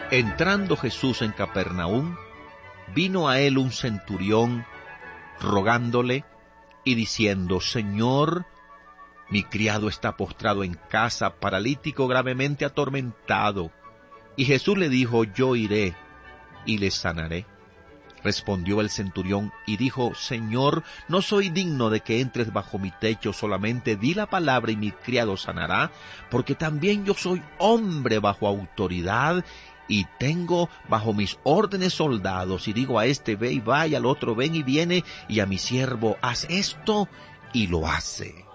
Entrando Jesús en Capernaum, vino a él un centurión, rogándole y diciendo: Señor, mi criado está postrado en casa, paralítico, gravemente atormentado. Y Jesús le dijo: Yo iré y le sanaré. Respondió el centurión y dijo: Señor, no soy digno de que entres bajo mi techo, solamente di la palabra y mi criado sanará, porque también yo soy hombre bajo autoridad, y tengo bajo mis órdenes soldados, y digo a este: ve y va, y al otro: ven y viene, y a mi siervo: haz esto, y lo hace.